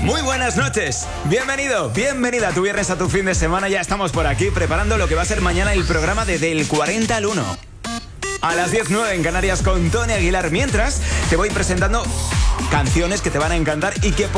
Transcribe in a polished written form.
Muy buenas noches, bienvenido, bienvenida a tu viernes, a tu fin de semana. Ya estamos por aquí preparando lo que va a ser mañana el programa de Del 40 al 1. A las 10:09 en Canarias con Tony Aguilar. Mientras te voy presentando canciones que te van a encantar y que